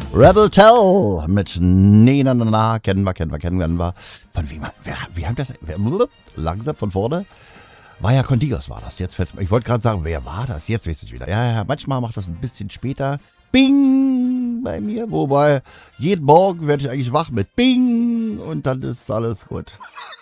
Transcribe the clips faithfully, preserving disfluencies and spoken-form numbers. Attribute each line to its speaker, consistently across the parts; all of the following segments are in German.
Speaker 1: Rebel Tell mit Nee, na, na, na, kennen wir, kennen wir, kennen wir. Von wem, wer, wie haben das, wer, langsam von vorne? Vaya con Dios war das, jetzt fällt's mir. Ich wollte gerade sagen, wer war das? Jetzt weiß ich wieder. Ja, ja, manchmal macht das ein bisschen später. Bing bei mir, wobei jeden Morgen werde ich eigentlich wach mit Bing und dann ist alles gut.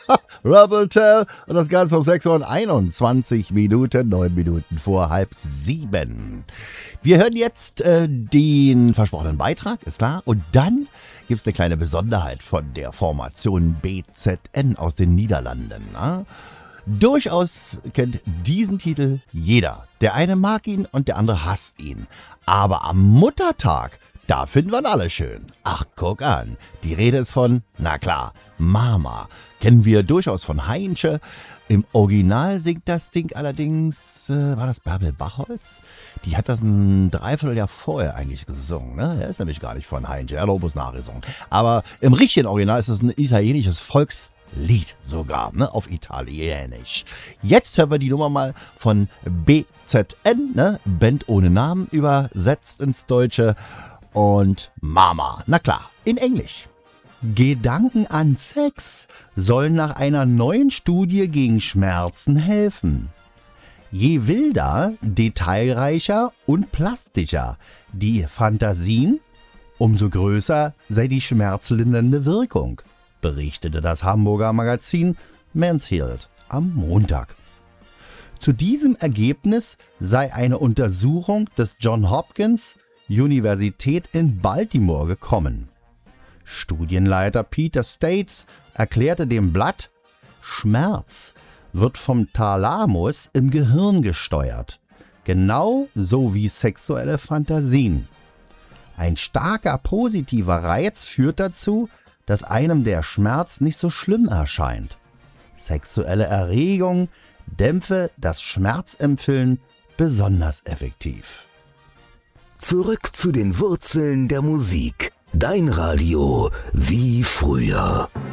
Speaker 1: Rebel Tell und das Ganze um sechs Uhr und einundzwanzig Minuten, neun Minuten vor halb sieben. Wir hören jetzt äh, den versprochenen Beitrag, ist klar, und dann gibt es eine kleine Besonderheit von der Formation B Z N aus den Niederlanden. Na? Durchaus kennt diesen Titel jeder. Der eine mag ihn und der andere hasst ihn. Aber am Muttertag, da finden wir ihn alle schön. Ach, guck an. Die Rede ist von, na klar, Mama. Kennen wir durchaus von Heinche. Im Original singt das Ding allerdings, äh, war das Bärbel Bachholz? Die hat das ein Dreivierteljahr vorher eigentlich gesungen. Ne? Er ist nämlich gar nicht von Heinche, er hat bloß nachgesungen. Aber im richtigen Original ist es ein italienisches Volks Lied sogar, ne, auf Italienisch. Jetzt hören wir die Nummer mal von B Z N, ne, Band ohne Namen, übersetzt ins Deutsche, und Mama, na klar, in Englisch. Gedanken an Sex sollen nach einer neuen Studie gegen Schmerzen helfen. Je wilder, detailreicher und plastischer die Fantasien, umso größer sei die schmerzlindernde Wirkung, berichtete das Hamburger Magazin Mansfield am Montag. Zu diesem Ergebnis sei eine Untersuchung des Johns Hopkins Universität in Baltimore gekommen. Studienleiter Peter States erklärte dem Blatt, Schmerz wird vom Thalamus im Gehirn gesteuert, genau so wie sexuelle Fantasien. Ein starker positiver Reiz führt dazu, dass einem der Schmerz nicht so schlimm erscheint. Sexuelle Erregung dämpfe das Schmerzempfinden besonders effektiv.
Speaker 2: Zurück zu den Wurzeln der Musik. Dein Radio wie früher.